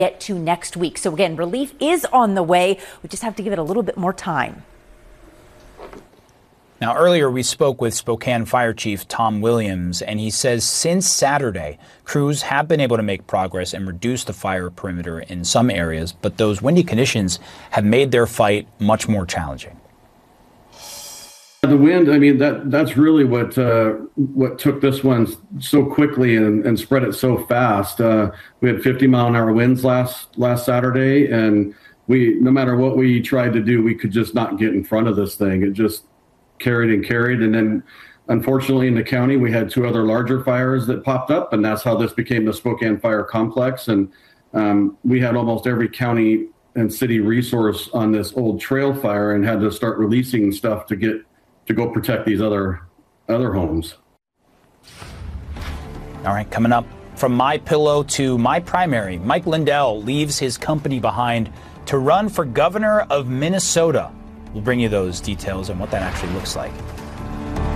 get to next week. So again, relief is on the way. We just have to give it a little bit more time. Now, earlier we spoke with Spokane Fire Chief Tom Williams, and he says since Saturday, crews have been able to make progress and reduce the fire perimeter in some areas, but those windy conditions have made their fight much more challenging. The wind, I mean, that's really what took this one so quickly and spread it so fast. We had 50-mile-an-hour winds last Saturday, and no matter what we tried to do, we could just not get in front of this thing. It just carried. And then, unfortunately, in the county, we had two other larger fires that popped up, and that's how this became the Spokane Fire Complex. And we had almost every county and city resource on this old trail fire and had to start releasing stuff to go protect these other homes. All right, coming up, from my pillow to my primary, Mike Lindell leaves his company behind to run for governor of Minnesota. We'll bring you those details and what that actually looks like.